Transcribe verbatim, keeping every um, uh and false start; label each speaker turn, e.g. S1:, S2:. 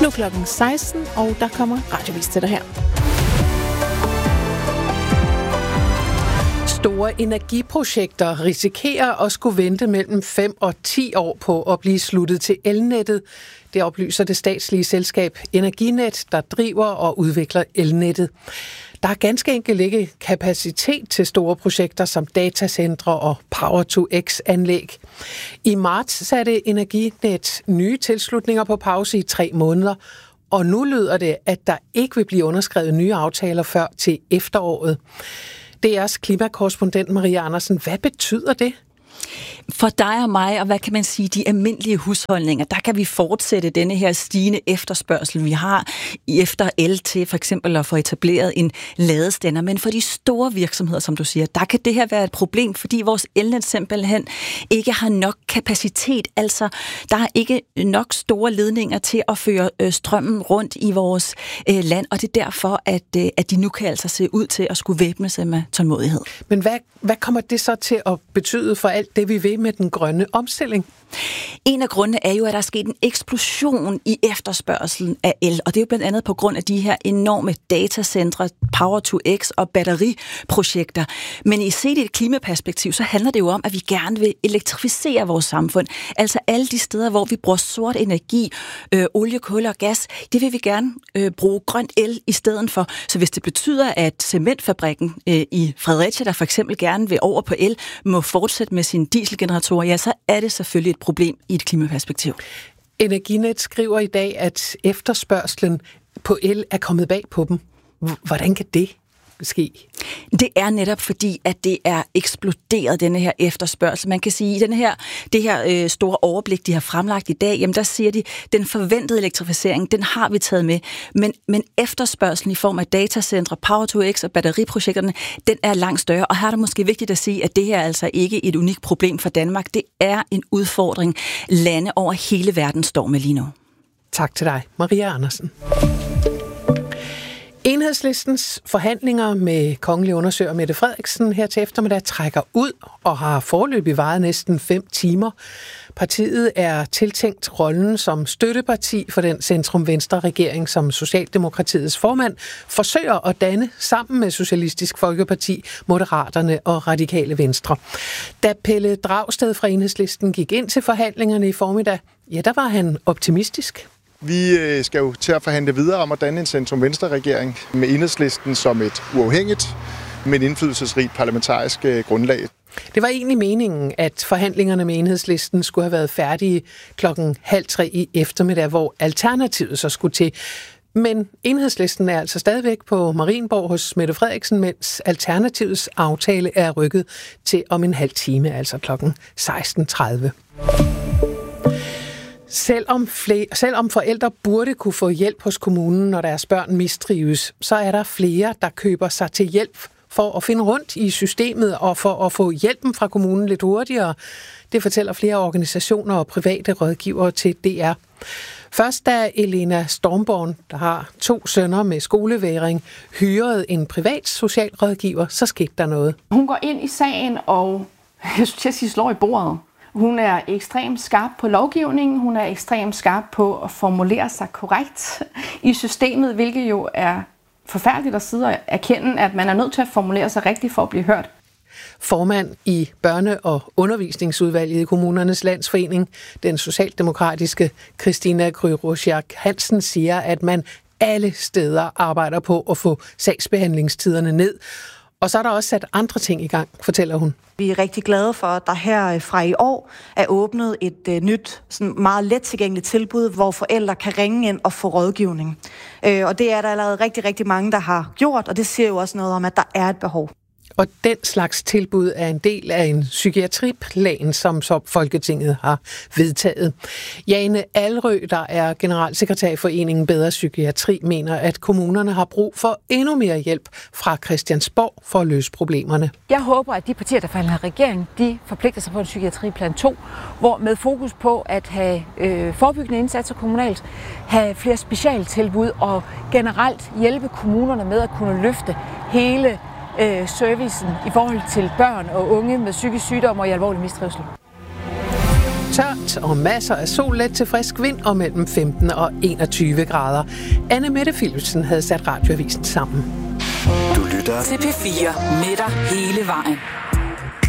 S1: Nu klokken seksten, og der kommer radiovis til dig her. Store energiprojekter risikerer at skulle vente mellem fem og ti år på at blive sluttet til elnettet. Det oplyser det statslige selskab Energinet, der driver og udvikler elnettet. Der er ganske enkelt ikke kapacitet til store projekter som datacentre og Power to X-anlæg. I marts satte Energinet nye tilslutninger på pause i tre måneder, og nu lyder det, at der ikke vil blive underskrevet nye aftaler før til efteråret. D R's klimakorrespondent Maria Andersen, hvad betyder det?
S2: For dig og mig, og hvad kan man sige, de almindelige husholdninger, der kan vi fortsætte denne her stigende efterspørgsel, vi har efter el til for eksempel at få etableret en ladestander. Men for de store virksomheder, som du siger, der kan det her være et problem, fordi vores elnet simpelthen ikke har nok kapacitet. Altså, der er ikke nok store ledninger til at føre øh, strømmen rundt i vores øh, land, og det er derfor, at, øh, at de nu kan altså se ud til at skulle væbne sig med tålmodighed.
S1: Men hvad, hvad kommer det så til at betyde for alt det, vi vil med den grønne omstilling?
S2: En af grundene er jo, at der er sket en eksplosion i efterspørgselen af el, og det er jo blandt andet på grund af de her enorme datacentre, Power to X og batteriprojekter. Men i set i et klimaperspektiv, så handler det jo om, at vi gerne vil elektrificere vores samfund. Altså alle de steder, hvor vi bruger sort energi, øh, olie, kul og gas, det vil vi gerne øh, bruge grønt el i stedet for. Så hvis det betyder, at cementfabrikken øh, i Fredericia, der for eksempel gerne vil over på el, må fortsætte med sine dieselgeneratorer, ja, så er det selvfølgelig et problem i et klimaperspektiv.
S1: Energinet skriver i dag, at efterspørgslen på el er kommet bag på dem. Hvordan kan det ske?
S2: Det er netop fordi, at det er eksploderet, denne her efterspørgsel. Man kan sige, at denne her, det her øh, store overblik, de har fremlagt i dag, jamen der siger de, den forventede elektrificering, den har vi taget med. Men, men efterspørgselen i form af datacentre, Power to X og batteriprojekterne, den er langt større. Og her er det måske vigtigt at sige, at det her er altså ikke et unikt problem for Danmark. Det er en udfordring, lande over hele verden står med lige nu.
S1: Tak til dig, Maria Andersen. Enhedslistens forhandlinger med kongelig undersøger Mette Frederiksen her til eftermiddag trækker ud og har foreløbig varet næsten fem timer. Partiet er tiltænkt rollen som støtteparti for den centrum-venstre-regering, som Socialdemokratiets formand forsøger at danne sammen med Socialistisk Folkeparti, Moderaterne og Radikale Venstre. Da Pelle Dragsted fra Enhedslisten gik ind til forhandlingerne i formiddag, ja, der var han optimistisk.
S3: Vi skal jo til at forhandle videre om at danne en centrum-venstre-regering med Enhedslisten som et uafhængigt, men indflydelsesrigt parlamentarisk grundlag.
S1: Det var egentlig meningen, at forhandlingerne med Enhedslisten skulle have været færdige klokken halv tre i eftermiddag, hvor Alternativet så skulle til. Men Enhedslisten er altså stadigvæk på Marienborg hos Mette Frederiksen, mens Alternativets aftale er rykket til om en halv time, altså klokken seksten tredive. Selvom, flere, selvom forældre burde kunne få hjælp hos kommunen, når deres børn mistrives, så er der flere, der køber sig til hjælp for at finde rundt i systemet og for at få hjælpen fra kommunen lidt hurtigere. Det fortæller flere organisationer og private rådgivere til D R. Først da Elena Stormborn, der har to sønner med skolevægring, hyrede en privat socialrådgiver, så skete der noget.
S4: Hun går ind i sagen og, jeg synes, jeg siger, slår i bordet. Hun er ekstremt skarp på lovgivningen, hun er ekstremt skarp på at formulere sig korrekt i systemet, hvilket jo er forfærdeligt at sidde og erkende, at man er nødt til at formulere sig rigtigt for at blive hørt.
S1: Formand i Børne- og Undervisningsudvalget i Kommunernes Landsforening, den socialdemokratiske Christina Kryrusiak Hansen, siger, at man alle steder arbejder på at få sagsbehandlingstiderne ned. Og så er der også sat andre ting i gang, fortæller hun.
S5: Vi er rigtig glade for, at der her fra i år er åbnet et uh, nyt, sådan meget let tilgængeligt tilbud, hvor forældre kan ringe ind og få rådgivning. Uh, og det er der allerede rigtig, rigtig mange, der har gjort, og det siger jo også noget om, at der er et behov.
S1: Og den slags tilbud er en del af en psykiatriplan, som så Folketinget har vedtaget. Jane Alrø, der er generalsekretær i Foreningen Bedre Psykiatri, mener, at kommunerne har brug for endnu mere hjælp fra Christiansborg for at løse problemerne.
S6: Jeg håber, at de partier, der forhandler regering, de forpligter sig på en psykiatriplan to, hvor med fokus på at have øh, forebyggende indsatser kommunalt, have flere specialtilbud og generelt hjælpe kommunerne med at kunne løfte hele Øh, servicen i forhold til børn og unge med psykisk sygdom og i alvorlig mistrivsel.
S1: tørt og masser af sol, let til frisk vind og mellem femten og enogtyve grader. Anne Mette Philipsen havde sat Radioavisen sammen.
S7: Du lytter til P fire med dig hele vejen.